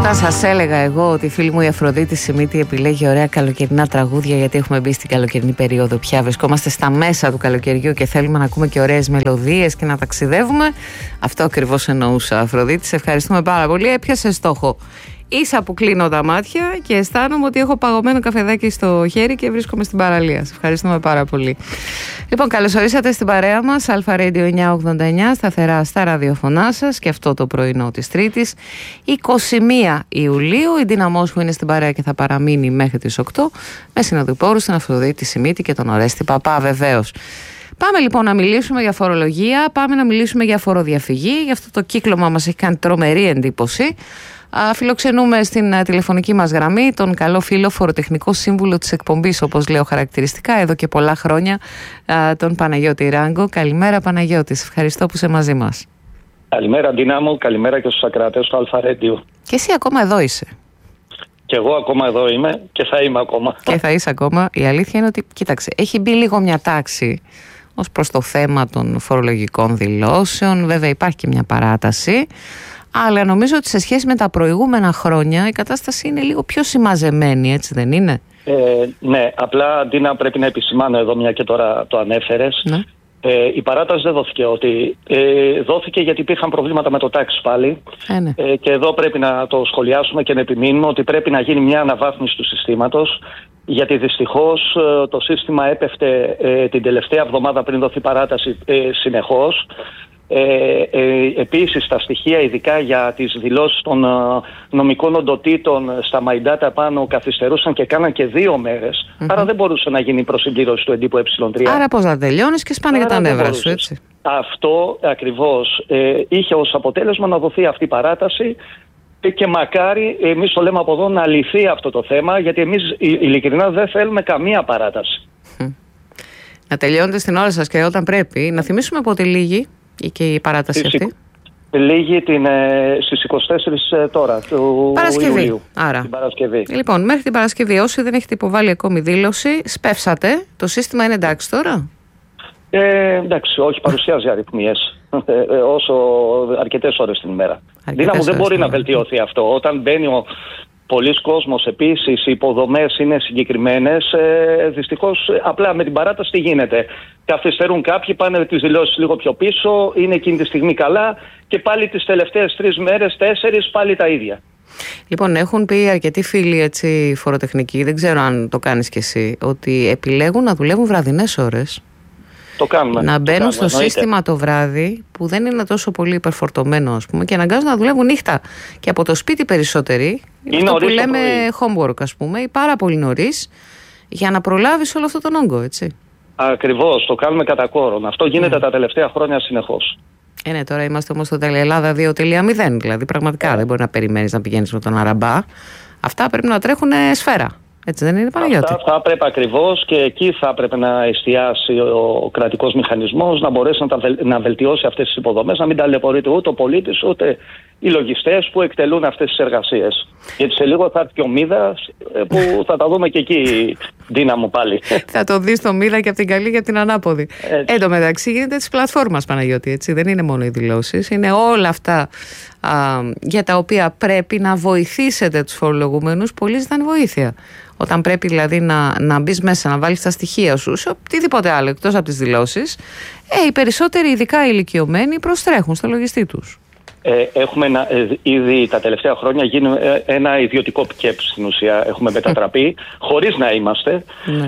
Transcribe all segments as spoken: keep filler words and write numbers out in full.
Όταν σας έλεγα εγώ ότι η φίλη μου η Αφροδίτη Σιμίτη επιλέγει ωραία καλοκαιρινά τραγούδια, γιατί έχουμε μπει στην καλοκαιρινή περίοδο πια, βρισκόμαστε στα μέσα του καλοκαιριού και θέλουμε να ακούμε και ωραίες μελωδίες και να ταξιδεύουμε, αυτό ακριβώς εννοούσα. Αφροδίτη, σε ευχαριστούμε πάρα πολύ. Έπιασε στόχο. Ίσα που κλείνω τα μάτια και αισθάνομαι ότι έχω παγωμένο καφεδάκι στο χέρι και βρίσκομαι στην παραλία. Σε ευχαριστούμε πάρα πολύ. Λοιπόν, καλώς ορίσατε στην παρέα μας. Αλφα Radio εννιακόσια ογδόντα εννιά, σταθερά στα ραδιοφωνά σας και αυτό το πρωινό της Τρίτης, είκοσι μία Ιουλίου. Η Ντίνα Μόσχου είναι στην παρέα και θα παραμείνει μέχρι τις οκτώ με συνοδοιπόρους την Αφροδίτη Σιμίτη και τον Ορέστη Παπά, βεβαίως. Πάμε λοιπόν να μιλήσουμε για φορολογία, πάμε να μιλήσουμε για φοροδιαφυγή. Γι' αυτό το κύκλωμα μας έχει κάνει τρομερή εντύπωση. Φιλοξενούμε στην τηλεφωνική μας γραμμή τον καλό φίλο φοροτεχνικό σύμβουλο της εκπομπής, όπως λέω χαρακτηριστικά, εδώ και πολλά χρόνια, τον Παναγιώτη Ράγκο. Καλημέρα Παναγιώτη, ευχαριστώ που είσαι μαζί μας. Καλημέρα Ντίνα μου, καλημέρα και στους ακροατές του Αλφα Radio. Και εσύ ακόμα εδώ είσαι? Και εγώ ακόμα εδώ είμαι και θα είμαι ακόμα. Και θα είσαι ακόμα. Η αλήθεια είναι ότι, κοίταξε, έχει μπει λίγο μια τάξη ως προς το θέμα των φορολογικών δηλώσεων. Βέβαια υπάρχει και μια παράταση. Αλλά νομίζω ότι σε σχέση με τα προηγούμενα χρόνια η κατάσταση είναι λίγο πιο συμμαζεμένη, έτσι δεν είναι? Ε, ναι, απλά Αντίνα πρέπει να επισημάνω εδώ, μια και τώρα το ανέφερες. Ναι. Ε, η παράταση δεν δόθηκε, ότι ε, δόθηκε γιατί υπήρχαν προβλήματα με το τάξη πάλι. Ε, ναι. ε, και εδώ πρέπει να το σχολιάσουμε και να επιμείνουμε ότι πρέπει να γίνει μια αναβάθμιση του συστήματος. Γιατί δυστυχώς ε, το σύστημα έπεφτε ε, την τελευταία εβδομάδα πριν δοθεί παράταση ε, συνεχώς. Ε, ε, επίσης τα στοιχεία ειδικά για τις δηλώσεις των ε, νομικών οντοτήτων στα MyData πάνω καθυστερούσαν και κάναν και δύο μέρες. Mm-hmm. Άρα δεν μπορούσε να γίνει η προσυμπλήρωση του εντύπου ε τρία. Άρα πώς να τελειώνεις και σπάνε για τα νεύρα σου, έτσι? Αυτό ακριβώς ε, είχε ως αποτέλεσμα να δοθεί αυτή η παράταση και μακάρι, εμείς το λέμε από εδώ, να λυθεί αυτό το θέμα, γιατί εμείς ειλικρινά δεν θέλουμε καμία παράταση. Mm. Να τελειώνετε στην ώρα σας και όταν πρέπει. Να θυμίσουμε πότε λύγει και η παράταση Στις, αυτή? Λίγη την, ε, στις είκοσι τέσσερις ε, τώρα του Παρασκευή. Ιουλίου. Άρα. Την Παρασκευή. Λοιπόν, μέχρι την Παρασκευή, όσοι δεν έχετε υποβάλει ακόμη δήλωση, σπεύσατε. Το σύστημα είναι εντάξει τώρα? Ε, εντάξει, όχι, παρουσιάζει αριθμίες ε, ε, όσο αρκετές ώρες την ημέρα. Δίνα μου, δεν μπορεί να βελτιωθεί αυτό. Όταν μπαίνει ο πολλοί κόσμος, επίσης οι υποδομές είναι συγκεκριμένες. Ε, δυστυχώς, απλά με την παράταση τι γίνεται? Καθυστερούν κάποιοι, πάνε τις δηλώσεις λίγο πιο πίσω, είναι εκείνη τη στιγμή καλά και πάλι τις τελευταίες τρεις μέρες, τέσσερις, πάλι τα ίδια. Λοιπόν, έχουν πει αρκετοί φίλοι έτσι, φοροτεχνικοί, δεν ξέρω αν το κάνεις κι εσύ, ότι επιλέγουν να δουλεύουν βραδινές ώρες. Το κάνουμε. Να μπαίνουν το κάνουμε, στο εννοείται. σύστημα το βράδυ, που δεν είναι τόσο πολύ υπερφορτωμένο, ας πούμε, και αναγκάζουν να δουλεύουν νύχτα. Και από το σπίτι περισσότεροι, είναι αυτό που λέμε homework, ας πούμε, ή πάρα πολύ νωρίς, για να προλάβεις όλο αυτό τον όγκο, έτσι. Ακριβώς, το κάνουμε κατά κόρον. Αυτό γίνεται mm. τα τελευταία χρόνια συνεχώς. Ε, ναι, τώρα είμαστε όμως στο Ελλάδα δύο κόμμα μηδέν, δηλαδή πραγματικά δεν μπορεί να περιμένεις να πηγαίνεις με τον αραμπά. Αυτά πρέπει να τρέχουν σφαίρα. Έτσι δεν είναι, Παναγιώτη? Αυτά θα έπρεπε ακριβώς και εκεί θα έπρεπε να εστιάσει ο κρατικός μηχανισμός, να μπορέσει να, τα βελ, να βελτιώσει αυτές τις υποδομές, να μην ταλαιπωρείται ούτε ο πολίτης ούτε οι λογιστές που εκτελούν αυτές τις εργασίες. Γιατί σε λίγο θα έρθει και ο Μίδας που θα τα δούμε και εκεί, Ντίνα μου, πάλι. Θα το δεις το Μίδα και από την καλή και από την ανάποδη. Εν τω μεταξύ γίνεται της πλατφόρμας, Παναγιώτη, έτσι. Δεν είναι μόνο οι δηλώσεις, είναι όλα αυτά α, για τα οποία πρέπει να βοηθήσετε τους φορολογούμενους. Πολλοί ζητάνε βοήθεια. Όταν πρέπει δηλαδή να, να μπεις μέσα, να βάλεις τα στοιχεία σου σε οτιδήποτε άλλο εκτός από τις δηλώσεις, ε, οι περισσότεροι, ειδικά οι ηλικιωμένοι, προστρέχουν στο λογιστή τους. Ε, έχουμε ένα, ε, ήδη τα τελευταία χρόνια γίνει ε, ένα ιδιωτικό ΚΕΠ στην ουσία. Έχουμε μετατραπεί χωρίς να είμαστε.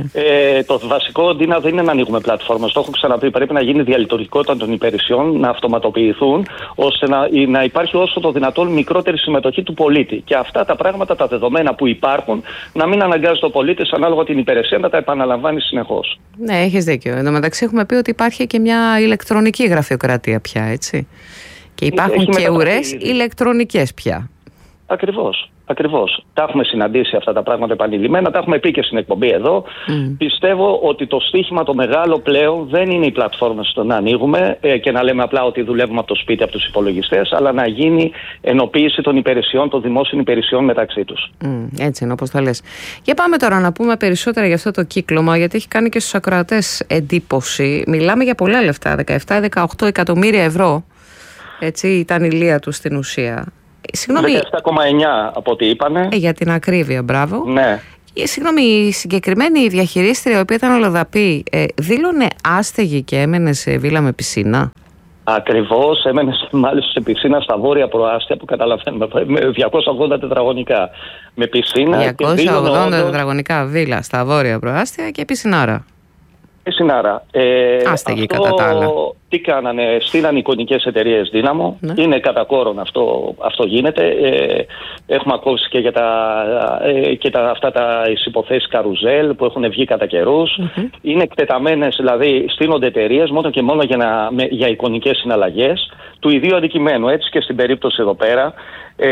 ε, το βασικό, Ντίνα, δεν είναι να ανοίγουμε πλατφόρμες. Το έχω ξαναπεί. Πρέπει να γίνει διαλειτουργικότητα των υπηρεσιών, να αυτοματοποιηθούν, ώστε να, να υπάρχει όσο το δυνατόν μικρότερη συμμετοχή του πολίτη. Και αυτά τα πράγματα, τα δεδομένα που υπάρχουν, να μην αναγκάζει το πολίτη ανάλογα την υπηρεσία να τα επαναλαμβάνει συνεχώς. Ναι, έχεις δίκιο. Εν τω μεταξύ, έχουμε πει ότι υπάρχει και μια ηλεκτρονική γραφειοκρατία πια, έτσι. Και υπάρχουν Έχει και ουρές ηλεκτρονικές πια. Ακριβώς, ακριβώς. Τα έχουμε συναντήσει αυτά τα πράγματα επανειλημμένα, τα έχουμε πει και στην εκπομπή εδώ. Mm. Πιστεύω ότι το στίχημα το μεγάλο πλέον δεν είναι οι πλατφόρμες στο να ανοίγουμε ε, και να λέμε απλά ότι δουλεύουμε από το σπίτι, από τους υπολογιστές, αλλά να γίνει ενοποίηση των υπηρεσιών, των δημόσιων υπηρεσιών μεταξύ τους. Mm, έτσι είναι όπως το λες. Για πάμε τώρα να πούμε περισσότερα για αυτό το κύκλωμα, γιατί έχει κάνει και στους ακροατές εντύπωση. Μιλάμε για πολλά λεφτά, δεκαεπτά με δεκαοκτώ εκατομμύρια ευρώ. Έτσι ήταν η λία του στην ουσία. Συγγνώμη. δεκαεπτά κόμμα εννιά από ό,τι είπανε. Ε, για την ακρίβεια, μπράβο. Ναι. Ε, συγγνώμη, η συγκεκριμένη διαχειρίστρια, η οποία ήταν ολοδαπή, ε, δήλωνε άστεγη και έμενε σε βίλα με πισίνα. Ακριβώς, έμενε μάλιστα σε πισίνα στα βόρεια προάστια που καταλαβαίνουμε, με διακόσια ογδόντα τετραγωνικά. Με πισίνα. διακόσια ογδόντα τετραγωνικά βίλα στα βόρεια προάστια και πισινάρα. Πισινάρα. Ε, Άστεγη αυτό, κατά τα άλλα. Τι κάνανε, στείλαν εικονικές εταιρείες Δύναμο. Ναι. Είναι κατά κόρον αυτό, αυτό γίνεται. Ε, έχουμε ακούσει και για τα, ε, και τα, αυτά τα υποθέσεις καρουζέλ που έχουν βγει κατά καιρούς. Mm-hmm. Είναι εκτεταμένες, δηλαδή στείνονται εταιρείες μόνο και μόνο για, να, με, για εικονικές συναλλαγές του ιδίου αντικειμένου. Έτσι και στην περίπτωση εδώ πέρα ε,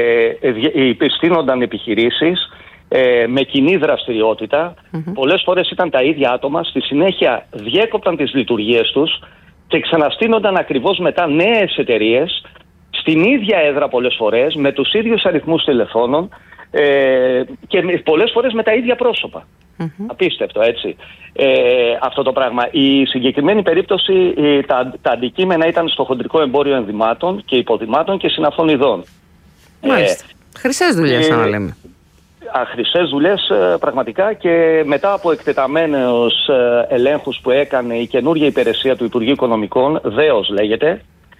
ε, στείνονταν επιχειρήσεις Ε, με κοινή δραστηριότητα. Mm-hmm. Πολλές φορές ήταν τα ίδια άτομα, στη συνέχεια διέκοπταν τις λειτουργίες τους και ξαναστείνονταν ακριβώς μετά νέες εταιρείες στην ίδια έδρα πολλές φορές, με τους ίδιους αριθμούς τηλεφώνων ε, και πολλές φορές με τα ίδια πρόσωπα. Mm-hmm. Απίστευτο, έτσι. Ε, αυτό το πράγμα. Η συγκεκριμένη περίπτωση, ε, τα, τα αντικείμενα ήταν στο χοντρικό εμπόριο ενδυμάτων και υποδημάτων και συναφών ειδών. Μάλιστα. Ε, Χρυσές δουλειές, ε, να λέμε. Χρυσές δουλειές πραγματικά, και μετά από εκτεταμένους ελέγχους που έκανε η καινούργια υπηρεσία του Υπουργείου Οικονομικών, ΔΕΟΣ λέγεται,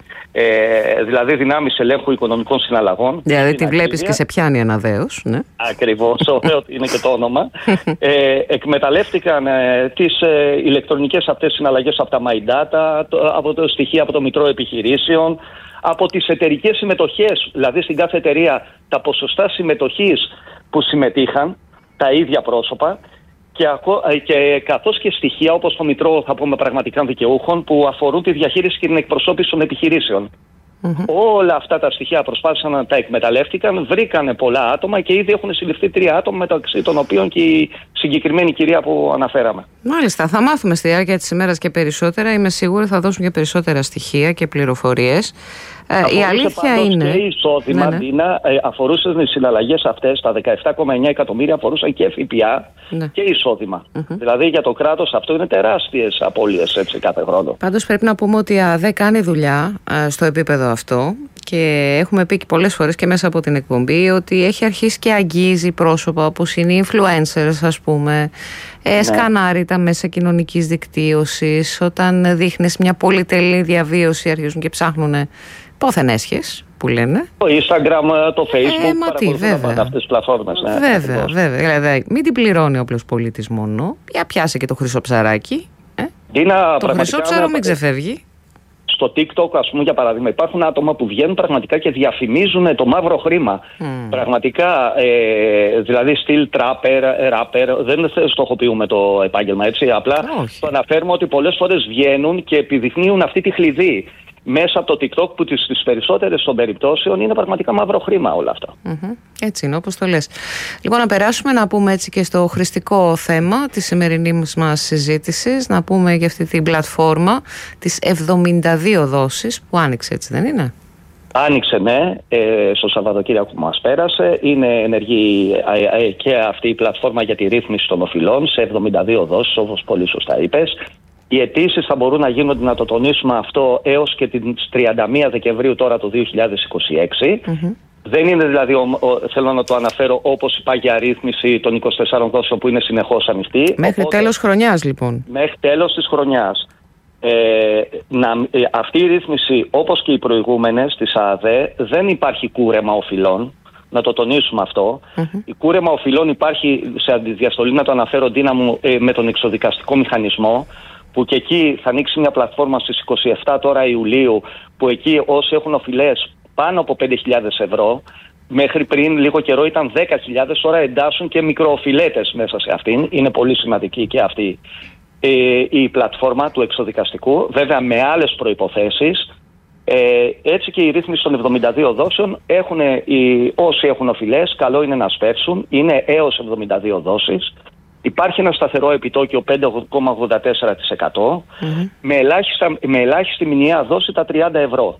ε, δηλαδή Δυνάμεις Ελέγχου Οικονομικών Συναλλαγών. Δηλαδή τη βλέπεις και σε πιάνει ένα δέος. Ναι. Ακριβώς, ωραίο είναι και το όνομα. ε, εκμεταλλεύτηκαν ε, τις ε, ηλεκτρονικές αυτές συναλλαγές από τα My Data, το, από το στοιχεία από το Μητρό Επιχειρήσεων, από τις εταιρικές συμμετοχές, δηλαδή στην κάθε εταιρεία τα ποσοστά συμμετοχής που συμμετείχαν τα ίδια πρόσωπα, και, και καθώς και στοιχεία όπως το Μητρό, θα πούμε, πραγματικά δικαιούχων που αφορούν τη διαχείριση και την εκπροσώπηση των επιχειρήσεων. Mm-hmm. Όλα αυτά τα στοιχεία προσπάθησαν να τα εκμεταλλεύτηκαν, βρήκανε πολλά άτομα και ήδη έχουν συλληφθεί τρία άτομα, μεταξύ των οποίων και η συγκεκριμένη κυρία που αναφέραμε. Μάλιστα, θα μάθουμε στη διάρκεια της ημέρας και περισσότερα. Είμαι σίγουρη θα δώσουν και περισσότερα στοιχεία και πληροφορίες. Ε, η αλήθεια είναι. Και η εισόδημα, ναι, ναι. Ντίνα, ε, αφορούσαν οι συναλλαγές αυτές, τα δεκαεπτά κόμμα εννιά εκατομμύρια αφορούσαν και ΦΠΑ, ναι, και εισόδημα. Mm-hmm. Δηλαδή για το κράτος αυτό είναι τεράστιες απώλειες, έτσι, κάθε χρόνο. Πάντως πρέπει να πούμε ότι η ΑΔΕ κάνει δουλειά ε, στο επίπεδο αυτό, και έχουμε πει και πολλές φορές και μέσα από την εκπομπή ότι έχει αρχίσει και αγγίζει πρόσωπα όπως είναι οι influencers, ας πούμε, ε, ναι. σκανάρει τα μέσα κοινωνικής δικτύωσης. Όταν δείχνεις μια πολυτελή διαβίωση, αρχίζουν και ψάχνουν πόθεν έσχες, που λένε. Το Instagram, το Facebook, ε, μα τι, βέβαια. Αυτές τις πλατφόρμες. Ναι, βέβαια, ακριβώς. βέβαια. Δηλαδή, μην την πληρώνει ο απλός πολίτης μόνο. Για πιάσε και το χρυσό ψαράκι. Ε? Ντίνα, το χρυσό ψάρο μην ξεφεύγει. Στο TikTok, ας πούμε, για παράδειγμα, υπάρχουν άτομα που βγαίνουν πραγματικά και διαφημίζουν το μαύρο χρήμα. Mm. Πραγματικά, ε, δηλαδή στυλ τράπερ, ράπερ, δεν στοχοποιούμε το επάγγελμα, έτσι. Απλά oh. το αναφέρουμε ότι πολλές φορές βγαίνουν και επιδεικνύουν αυτή τη χλειδί μέσα από το TikTok, που στις περισσότερες των περιπτώσεων είναι πραγματικά μαύρο χρήμα όλα αυτά. Mm-hmm. Έτσι είναι, όπως το λες. Λοιπόν, να περάσουμε να πούμε έτσι και στο χρηστικό θέμα της σημερινής μας συζήτησης, να πούμε για αυτή την πλατφόρμα της εβδομήντα δύο δόσεις που άνοιξε, έτσι δεν είναι? Άνοιξε, ναι, ε, στο Σαββατοκύριακο που μας πέρασε. Είναι ενεργή ε, ε, και αυτή η πλατφόρμα για τη ρύθμιση των οφειλών σε εβδομήντα δύο δόσεις, όπως πολύ σωστά είπες. Οι αιτήσεις θα μπορούν να γίνονται, να το τονίσουμε αυτό, έως και τις τριάντα μία Δεκεμβρίου τώρα το δύο χιλιάδες είκοσι έξι. Mm-hmm. Δεν είναι δηλαδή, ο, ο, θέλω να το αναφέρω, όπως η πάγια ρύθμιση των είκοσι τεσσάρων δόσεων που είναι συνεχώς ανοιχτή. Μέχρι οπότε, τέλος χρονιάς λοιπόν. Μέχρι τέλος της χρονιάς. Ε, να, ε, αυτή η ρύθμιση, όπως και οι προηγούμενες της ΑΔΕ, δεν υπάρχει κούρεμα οφειλών. Να το τονίσουμε αυτό. Mm-hmm. Η κούρεμα οφειλών υπάρχει σε αντιδιαστολή, να το αναφέρω, Δύναμο, ε, με τον εξοδικαστικό μηχανισμό, που και εκεί θα ανοίξει μια πλατφόρμα στις είκοσι επτά τώρα Ιουλίου, που εκεί όσοι έχουν οφειλές πάνω από πέντε χιλιάδες ευρώ, μέχρι πριν λίγο καιρό ήταν δέκα χιλιάδες, τώρα εντάσσουν και μικροοφιλέτες μέσα σε αυτήν. Είναι πολύ σημαντική και αυτή ε, η πλατφόρμα του εξοδικαστικού, βέβαια με άλλες προϋποθέσεις. Ε, έτσι και η ρύθμιση των εβδομήντα δύο δόσεων, έχουν, οι, όσοι έχουν οφειλές, καλό είναι να σπεύσουν, είναι έως εβδομήντα δύο δόσεις. Υπάρχει ένα σταθερό επιτόκιο πέντε κόμμα ογδόντα τέσσερα τοις εκατό, mm-hmm. με, ελάχιστα, με ελάχιστη μηνιαία δόση τα τριάντα ευρώ.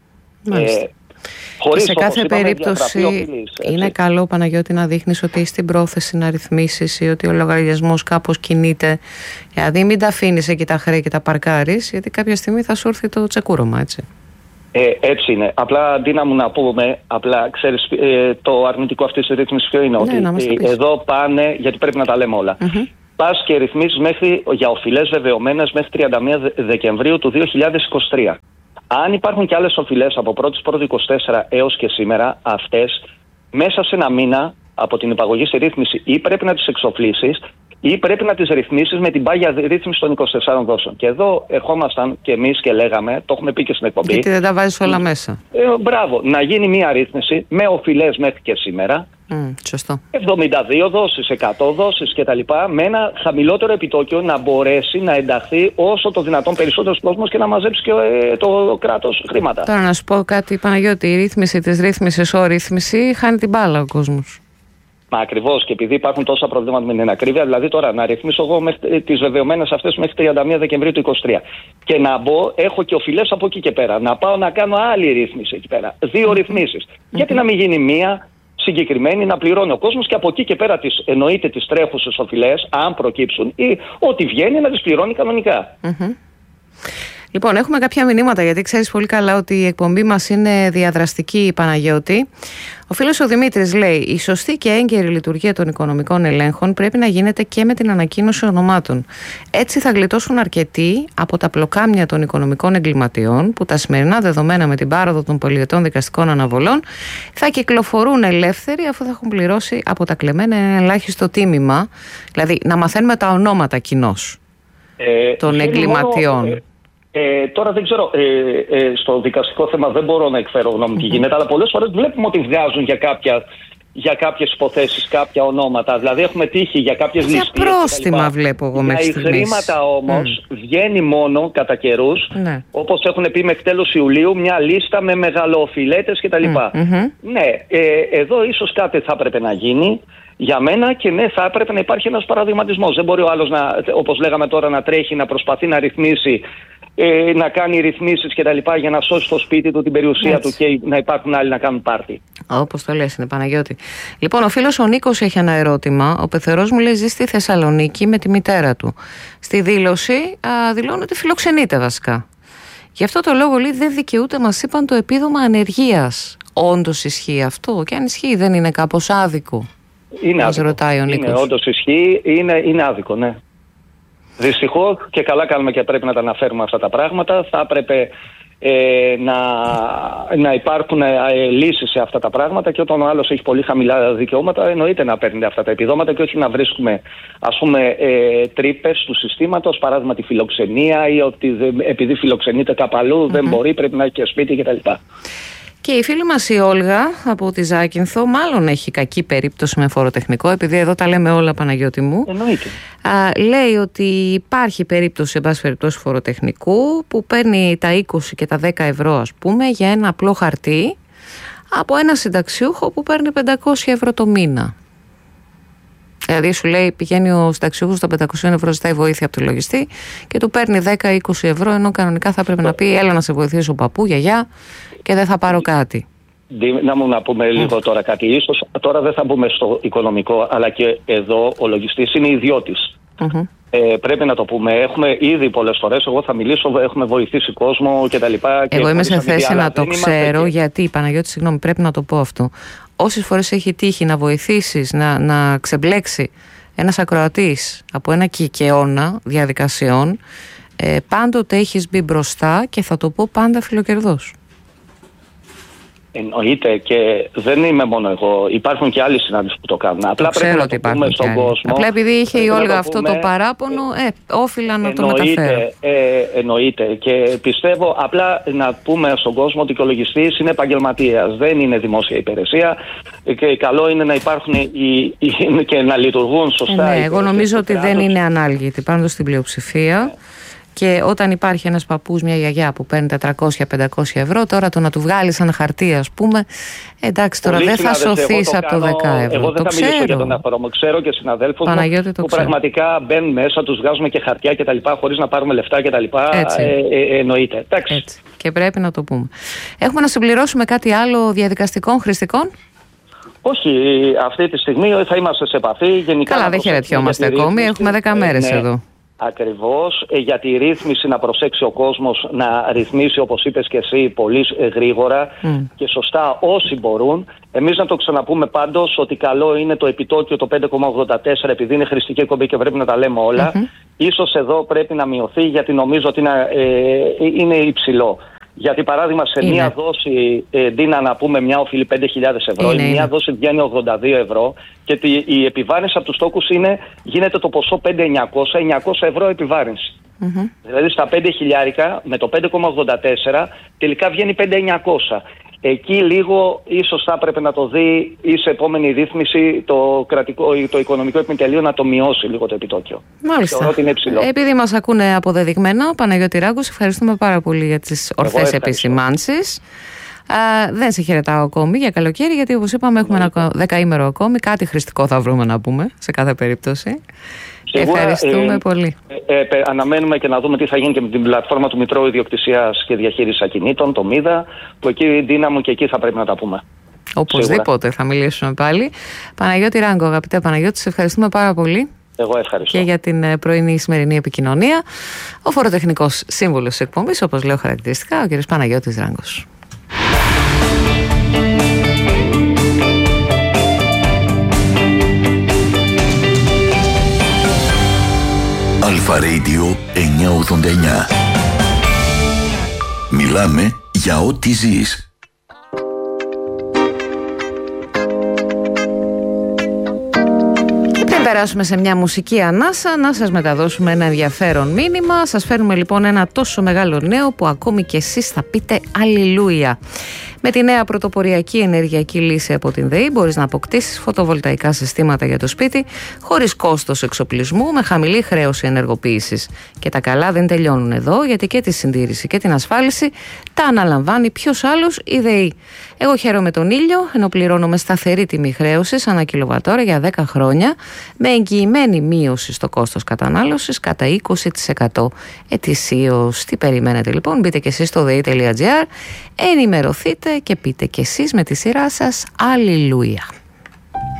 Ε, χωρίς, και σε κάθε είπαμε, περίπτωση οφειλής, είναι καλό, Παναγιώτη, να δείχνεις ότι είσαι στην πρόθεση να ρυθμίσεις ή ότι ο λογαριασμός κάπως κινείται. Δηλαδή μην τα αφήνεις εκεί τα χρέη και τα παρκάρεις, γιατί κάποια στιγμή θα σου έρθει το τσεκούρωμα, έτσι. Ε, έτσι είναι. Απλά αντί να μου να πούμε, απλά ξέρεις, ε, το αρνητικό αυτής της ρύθμισης ποιο είναι, ναι, ότι ε, εδώ πάνε, γιατί πρέπει να τα λέμε όλα. Mm-hmm. Πας και ρυθμίσεις μέχρι, για οφειλές βεβαιωμένες μέχρι τριάντα μία Δεκεμβρίου του δύο χιλιάδες είκοσι τρία. Αν υπάρχουν και άλλες οφειλές από πρώτη πρώτη είκοσι τέσσερα έως και σήμερα, αυτές μέσα σε ένα μήνα από την υπαγωγή στη ρύθμιση ή πρέπει να τις εξοφλήσεις ή πρέπει να τις ρυθμίσεις με την πάγια ρύθμιση των είκοσι τεσσάρων δόσεων. Και εδώ ερχόμασταν και εμείς και λέγαμε, το έχουμε πει και στην εκπομπή. Γιατί δεν τα βάζεις όλα μέσα. Ε, μπράβο, να γίνει μια ρύθμιση με οφειλές μέχρι και σήμερα. Mm, σωστό. εβδομήντα δύο δόσεις, εκατό δόσεις κτλ. Με ένα χαμηλότερο επιτόκιο να μπορέσει να ενταχθεί όσο το δυνατόν περισσότερος κόσμος και να μαζέψει και ε, το κράτος χρήματα. Τώρα να σου πω κάτι, Παναγιώτη, η ρύθμιση της ρύθμισης ο ρύθμιση χάνει την μπάλα ο κόσμος. Μα ακριβώς, και επειδή υπάρχουν τόσα προβλήματα με την ακρίβεια, δηλαδή τώρα να ρυθμίσω εγώ τις βεβαιωμένες αυτές μέχρι τριάντα μία Δεκεμβρίου του είκοσι τρία. Και να μπω, έχω και οφειλές από εκεί και πέρα. Να πάω να κάνω άλλη ρύθμιση εκεί πέρα. Δύο mm-hmm. ρυθμίσεις. Mm-hmm. Γιατί να μην γίνει μία συγκεκριμένη, να πληρώνει ο κόσμος και από εκεί και πέρα τις, εννοείται τις τρέχουσες οφειλές, αν προκύψουν, ή ό,τι βγαίνει να τις πληρώνει κανονικά. Mm-hmm. Λοιπόν, έχουμε κάποια μηνύματα, γιατί ξέρεις πολύ καλά ότι η εκπομπή μας είναι διαδραστική, Παναγιώτη. Ο φίλος ο Δημήτρης λέει: η σωστή και έγκαιρη λειτουργία των οικονομικών ελέγχων πρέπει να γίνεται και με την ανακοίνωση ονομάτων. Έτσι θα γλιτώσουν αρκετοί από τα πλοκάμια των οικονομικών εγκληματιών, που τα σημερινά δεδομένα με την πάροδο των πολυετών δικαστικών αναβολών θα κυκλοφορούν ελεύθεροι, αφού θα έχουν πληρώσει από τα κλεμμένα ένα ελάχιστο τίμημα. Δηλαδή, να μαθαίνουμε τα ονόματα κοινώς ε, των εγκληματιών. Μόνο, ε... Ε, τώρα δεν ξέρω, ε, ε, στο δικαστικό θέμα δεν μπορώ να εκφέρω γνώμη τι γίνεται, αλλά πολλές φορές βλέπουμε ότι βγάζουν για, κάποια, για κάποιες υποθέσεις κάποια ονόματα. Δηλαδή έχουμε τύχει για κάποιες ληστείες. Για πρόστιμα βλέπω εγώ μέχρι στιγμής. Για χρήματα όμως mm. βγαίνει μόνο κατά καιρούς, mm. όπως έχουν πει μέχρι τέλος Ιουλίου, μια λίστα με μεγαλοοφιλέτες κτλ. Mm. Mm-hmm. Ναι, ε, εδώ ίσως κάτι θα έπρεπε να γίνει. Για μένα και ναι, θα έπρεπε να υπάρχει ένας παραδειγματισμός. Δεν μπορεί ο άλλος, να, όπως λέγαμε τώρα, να τρέχει, να προσπαθεί να ρυθμίσει, ε, να κάνει ρυθμίσεις κτλ. Για να σώσει το σπίτι του, την περιουσία Έτσι. του και να υπάρχουν άλλοι να κάνουν πάρτι. Όπως το λες, είναι Παναγιώτη. Λοιπόν, ο φίλος ο Νίκος έχει ένα ερώτημα. Ο πεθερός μου λέει ζει στη Θεσσαλονίκη με τη μητέρα του. Στη δήλωση α, δηλώνει ότι φιλοξενείται βασικά. Γι' αυτό το λόγο λέει δεν δικαιούται, μας είπαν, το επίδομα ανεργίας. Όντως ισχύει αυτό? Και αν ισχύει, δεν είναι κάπως άδικο? Είναι άδικο. Ρωτάει ο Νίκος. Είναι, όντως ισχύει, είναι, είναι άδικο, ναι. Δυστυχώς, και καλά κάνουμε και πρέπει να τα αναφέρουμε αυτά τα πράγματα, θα έπρεπε ε, να, να υπάρχουν ε, λύσεις σε αυτά τα πράγματα, και όταν ο άλλος έχει πολύ χαμηλά δικαιώματα, εννοείται να παίρνει αυτά τα επιδόματα και όχι να βρίσκουμε, ας πούμε, ε, τρύπες του συστήματος, παράδειγμα τη φιλοξενία, ή ότι επειδή φιλοξενείται κάπου αλλού mm-hmm. δεν μπορεί, πρέπει να έχει και σπίτι κτλ. Και η φίλη μας η Όλγα από τη Ζάκυνθο μάλλον έχει κακή περίπτωση με φοροτεχνικό, επειδή εδώ τα λέμε όλα, Παναγιώτη μου. Εννοείται. Α, λέει ότι υπάρχει περίπτωση, εν πάση περιπτώσει, φοροτεχνικού που παίρνει τα είκοσι και τα δέκα ευρώ, ας πούμε, για ένα απλό χαρτί από ένα συνταξιούχο που παίρνει πεντακόσια ευρώ το μήνα. Δηλαδή σου λέει, πηγαίνει ο συνταξιούχος στα πεντακόσια ευρώ, ζητάει βοήθεια από το λογιστή και του παίρνει δέκα με είκοσι ευρώ, ενώ κανονικά θα πρέπει να πει έλα να σε βοηθήσει ο παππού, γιαγιά, και δεν θα πάρω κάτι. Να μου να πούμε λίγο mm. τώρα κάτι. Ίσως τώρα δεν θα μπούμε στο οικονομικό, αλλά και εδώ ο λογιστής είναι ιδιώτης. Mm-hmm. Ε, πρέπει να το πούμε. Έχουμε ήδη πολλές φορές, εγώ θα μιλήσω, έχουμε βοηθήσει κόσμο κτλ. Εγώ είμαι σε θέση να το ξέρω, και... γιατί, Παναγιώτη, συγγνώμη, πρέπει να το πω αυτό. Όσες φορές έχει τύχει να βοηθήσεις, να, να ξεμπλέξει ένας ακροατής από ένα κικαιώνα διαδικασιών, ε, πάντοτε έχεις μπει μπροστά και θα το πω πάντα φιλοκερδός. Εννοείται, και δεν είμαι μόνο εγώ. Υπάρχουν και άλλοι συνάδελφοι που το κάνουν. Απλά το πρέπει ξέρω να το πούμε στον κόσμο. Απλά επειδή είχε η Όλγα αυτό πούμε, το παράπονο, ε, όφιλα να το μεταφέρω. Ε, εννοείται. Και πιστεύω απλά να πούμε στον κόσμο ότι ο λογιστής είναι επαγγελματίας. Δεν είναι δημόσια υπηρεσία. Και καλό είναι να υπάρχουν οι, οι, και να λειτουργούν σωστά. Ε, ναι, εγώ νομίζω ότι δεν είναι ανάλγητοι, πάντως στην πλειοψηφία. Ναι. Και όταν υπάρχει ένας παππούς, μια γιαγιά που παίρνει τετρακόσια με πεντακόσια ευρώ, τώρα το να του βγάλεις ένα χαρτί, ας πούμε, εντάξει, τώρα δεν θα σωθείς από το δέκα ευρώ. Εγώ δεν το θα ξέρω. μιλήσω για τον εαυτό μου. Ξέρω και συναδέλφους μου που ξέρω. πραγματικά μπαίνουν μέσα, τους βγάζουμε και χαρτιά κτλ. Χωρίς να πάρουμε λεφτά κτλ. Ε, ε, εννοείται. Έτσι. Και πρέπει να το πούμε. Έχουμε να συμπληρώσουμε κάτι άλλο διαδικαστικών, χρηστικών? Όχι, αυτή τη στιγμή θα είμαστε σε επαφή. Γενικά καλά, δεν χαιρετιόμαστε ακόμη. Έχουμε δέκα μέρες ναι. εδώ. Ακριβώς, ε, για τη ρύθμιση να προσέξει ο κόσμος να ρυθμίσει, όπως είπες και εσύ, πολύ γρήγορα mm. και σωστά όσοι μπορούν. Εμείς να το ξαναπούμε πάντως ότι καλό είναι το επιτόκιο το πέντε κόμμα ογδόντα τέσσερα, επειδή είναι χρηστική εκπομπή και πρέπει να τα λέμε όλα. Mm-hmm. Ίσως εδώ πρέπει να μειωθεί, γιατί νομίζω ότι είναι, ε, είναι υψηλό. Γιατί παράδειγμα σε είναι. μία δόση, ε, Ντίνα, να πούμε μια οφείλει πέντε χιλιάδες ευρώ, είναι, η μία είναι. δόση βγαίνει ογδόντα δύο ευρώ και τη, η επιβάρυνση από τους τόκους είναι, γίνεται το ποσό πέντε χιλιάδες εννιακόσια, εννιακόσια ευρώ επιβάρυνση. Mm-hmm. Δηλαδή στα πέντε χιλιάρικα με το πέντε κόμμα ογδόντα τέσσερα τελικά βγαίνει πέντε χιλιάδες εννιακόσια. Εκεί λίγο ίσως θα έπρεπε να το δει ή σε επόμενη ρύθμιση το, κρατικό, το οικονομικό επιτελείο να το μειώσει λίγο το επιτόκιο. Μάλιστα. Θεωρώ ότι είναι υψηλό. Επειδή μας ακούνε αποδεδεικμένα, Παναγιώτη Ράγκο, ευχαριστούμε πάρα πολύ για τις ορθές επισημάνσεις. Α, δεν σε χαιρετάω ακόμη για καλοκαίρι, γιατί όπως είπαμε έχουμε ναι. ένα δεκαήμερο ακόμη. Κάτι χρηστικό θα βρούμε να πούμε σε κάθε περίπτωση. Σίγουρα, ευχαριστούμε ε, πολύ. Ε, ε, ε, αναμένουμε και να δούμε τι θα γίνει και με την πλατφόρμα του Μητρώου Ιδιοκτησίας και Διαχείρισης Ακινήτων, το ΜΙΔΑ, που εκεί δύναμο και εκεί θα πρέπει να τα πούμε. Οπωσδήποτε Σίγουρα. Θα μιλήσουμε πάλι. Παναγιώτη Ράγκο, αγαπητέ Παναγιώτη, σε ευχαριστούμε πάρα πολύ. Εγώ ευχαριστώ. Και για την πρωινή σημερινή επικοινωνία. Ο φοροτεχνικός σύμβουλος εκπομπής, όπως λέω χαρακτηριστικά, ο κ. Παναγιώτης Ράγκος. Αλφα Radio εννιακόσια ογδόντα εννιά. Μιλάμε για ό,τι ζεις. Πριν περάσουμε σε μια μουσική ανάσα, να σας μεταδώσουμε ένα ενδιαφέρον μήνυμα. Σας φέρνουμε λοιπόν ένα τόσο μεγάλο νέο που ακόμη και εσείς θα πείτε αλληλούια. Με τη νέα πρωτοποριακή ενεργειακή λύση από την ΔΕΗ μπορείς να αποκτήσεις φωτοβολταϊκά συστήματα για το σπίτι χωρίς κόστος εξοπλισμού, με χαμηλή χρέωση ενεργοποίησης. Και τα καλά δεν τελειώνουν εδώ, γιατί και τη συντήρηση και την ασφάλιση τα αναλαμβάνει ποιος άλλος, η ΔΕΗ. Εγώ χαίρομαι τον ήλιο, ενώ πληρώνω με σταθερή τιμή χρέωσης ανά κιλοβατόρα για δέκα χρόνια, με εγγυημένη μείωση στο κόστος κατανάλωσης κατά είκοσι τοις εκατό ετησίως. Τι περιμένετε λοιπόν, μπείτε και εσείς στο dei τελεία gr, ενημερωθείτε και πείτε και εσείς με τη σειρά σας αλληλούια.